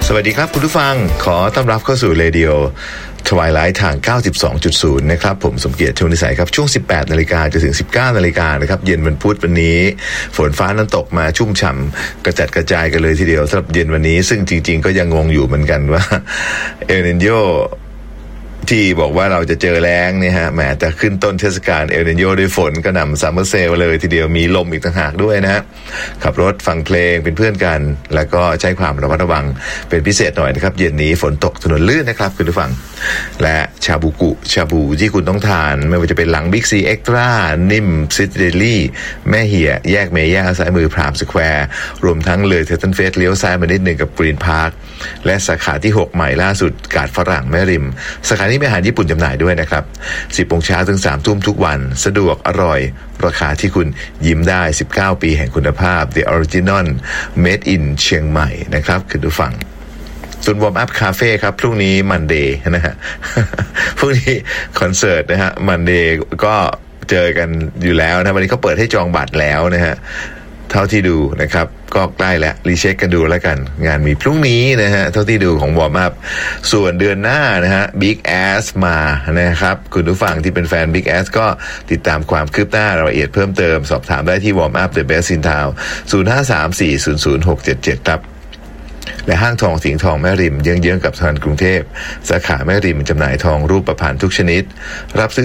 สวัสดีครับคุณผู้ฟังขอต้อนรับเข้าสู่เรดิโอทวายไลท์ทาง 92.0 นะครับผมสมเกียรติชวนิสัยครับช่วง 18 นาฬิกาจะถึง 19 นาฬิกานะครับเย็นวันพุธวันนี้ฝนฟ้านั้นตกมาชุ่มฉ่ำกระจัดกระจายกันเลยทีเดียวสำหรับเย็นวันนี้ซึ่งจริงๆก็ยังงงอยู่เหมือนกันว่าเอลนิโญที่บอกว่าเราจะเจอแล้งเนี่ยฮะแหมแต่ขึ้นต้นเทศกาลเอลนิโญด้วยฝนกระหน่ำซัมเมอร์เซลเลยทีเดียวมีลมอีกต่างหากด้วยนะฮะขับรถฟังเพลงเป็นเพื่อนกันแล้วก็ใช้ความระมัดระวังเป็นพิเศษหน่อยนะครับเย็นนี้ฝนตกถนนลื่นนะครับคุณผู้ฟังและชาบูที่คุณต้องทานไม่ว่าจะเป็นหลังบิ๊กซีเอ็กตร้านิ่มซิตเดลี่แม่เหี่ยแยกเมย่าซ้ายมือพรามสแควร์รวมทั้งเลยเทตันเฟสเลี้ยวซ้ายมานิดนึงกับกรีนพาร์คและสาขาที่6ใหม่ล่าสุดกาดฝรั่งแม่ริมสาขานี้มีอาหารญี่ปุ่นจำหน่ายด้วยนะครับ 10 โมงเช้าถึง 3 ทุ่มทุกวันสะดวกอร่อยราคาที่คุณยิ้มได้19 ปีแห่งคุณภาพ The Original Made in เชียงใหม่นะครับคุณผู้ฟังส่วนวอร์มอัพคาเฟ่ครับพรุ่งนี้มันเดย์นะฮะ พรุ่งนี้คอนเสิร์ตนะฮะมันเดย์ก็เจอกันอยู่แล้วนะวันนี้เขาเปิดให้จองบัตรแล้วนะฮะเท่าที่ดูนะครับก็ใกล้แล้วรีเช็คกันดูแล้วกันงานมีพรุ่งนี้นะฮะเท่าที่ดูของวอร์มอัพส่วนเดือนหน้านะฮะ Big Ass มานะครับคุณผู้ฟังที่เป็นแฟน Big Ass ก็ติดตามความคืบหน้ารายละเอียดเพิ่มเติมสอบถามได้ที่ Warm Up The Best in Town 0534000677ครับและห้างทองสิงห์ทองแม่ริมเยื้องๆกับธนาคารกรุงเทพสาขาแม่ริมจำหน่ายทองรูปพรรณทุกชนิดรับซื้อ